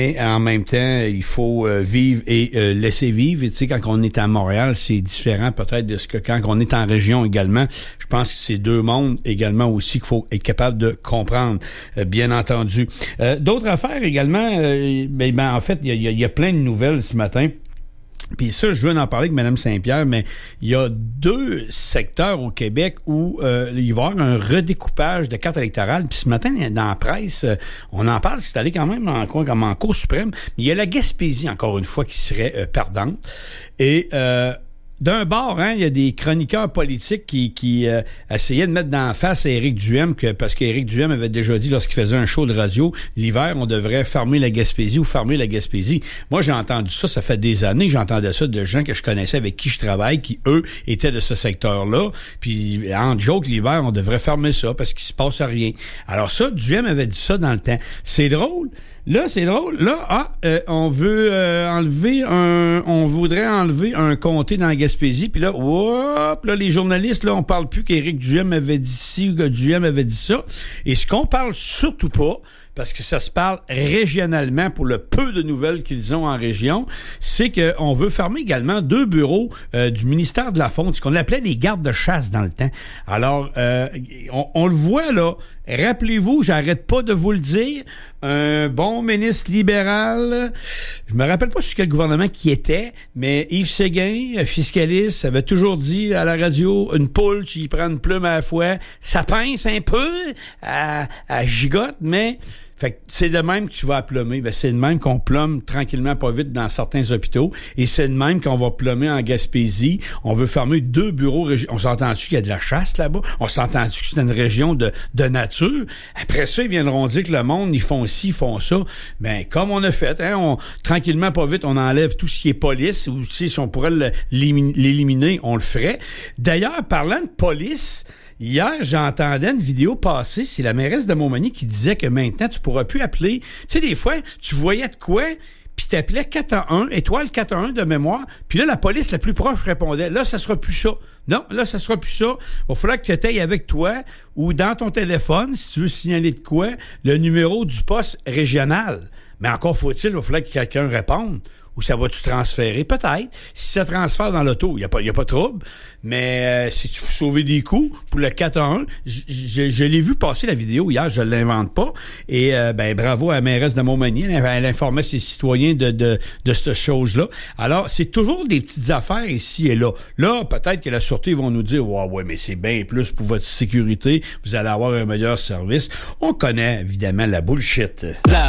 Et en même temps, il faut vivre et laisser vivre. Et tu sais, quand on est à Montréal, c'est différent peut-être de ce que quand on est en région également. Je pense que c'est deux mondes également aussi qu'il faut être capable de comprendre, bien entendu. D'autres affaires également, en fait, il y a plein de nouvelles ce matin. Puis ça, je veux en parler avec Mme Saint-Pierre, mais il y a 2 secteurs au Québec où il va y avoir un redécoupage de cartes électorales. Puis ce matin, dans la presse, on en parle, c'est allé quand même comme en Cour suprême. Mais il y a la Gaspésie, encore une fois, qui serait perdante. Et d'un bord, il y a des chroniqueurs politiques qui essayaient de mettre d'en face à Éric Duhem, parce qu'Éric Duhem avait déjà dit lorsqu'il faisait un show de radio, l'hiver, on devrait fermer la Gaspésie ou fermer la Gaspésie. Moi, j'ai entendu ça fait des années que j'entendais ça de gens que je connaissais, avec qui je travaille, qui, eux, étaient de ce secteur-là. Puis, en joke, l'hiver, on devrait fermer ça parce qu'il se passe rien. Alors ça, Duhem avait dit ça dans le temps. C'est drôle. Là, c'est drôle. Là, on voudrait enlever un comté dans la Gaspésie. Puis là, les journalistes, là, on parle plus qu'Éric Duhem avait dit ci ou que Duhem avait dit ça. Et ce qu'on parle surtout pas, parce que ça se parle régionalement pour le peu de nouvelles qu'ils ont en région, c'est qu'on veut fermer également 2 bureaux du ministère de la Faune, ce qu'on appelait les gardes de chasse dans le temps. Alors, on le voit là. Rappelez-vous, j'arrête pas de vous le dire, un bon ministre libéral, je me rappelle pas sur quel gouvernement qui était, mais Yves Séguin, fiscaliste, avait toujours dit à la radio, une poule, tu y prends une plume à la fois, ça pince un peu, à gigote, mais... Fait que c'est de même que tu vas plomber. Ben, c'est de même qu'on plombe tranquillement pas vite dans certains hôpitaux. Et c'est de même qu'on va plomber en Gaspésie. On veut fermer 2 bureaux. On s'entend-tu qu'il y a de la chasse là-bas? On s'entend-tu que c'est une région de nature? Après ça, ils viendront dire que le monde, ils font ci, ils font ça. Ben, comme on a fait, tranquillement pas vite, on enlève tout ce qui est police. Ou si on pourrait l'éliminer, on le ferait. D'ailleurs, parlant de police... Hier, j'entendais une vidéo passer, c'est la mairesse de Montmagny qui disait que maintenant, tu pourras plus appeler. Tu sais, des fois, tu voyais de quoi, puis t'appelais 411, étoile 411 de mémoire, puis là, la police la plus proche répondait. Là, ça sera plus ça. Non, là, ça sera plus ça. Il va falloir que tu ailles avec toi ou dans ton téléphone, si tu veux signaler de quoi, le numéro du poste régional. Mais encore faut-il, il va falloir que quelqu'un réponde. Ou ça va-tu transférer? Peut-être. Si ça transfère dans l'auto, il y a pas de trouble. Mais si tu peux sauver des coups pour le 411, je l'ai vu passer la vidéo hier, je l'invente pas. Et bravo à la mairesse de Montmagny, elle informait ses citoyens de cette chose-là. Alors, c'est toujours des petites affaires ici et là. Là, peut-être que la Sûreté vont nous dire ouais, mais c'est bien plus pour votre sécurité, vous allez avoir un meilleur service. On connaît évidemment la bullshit.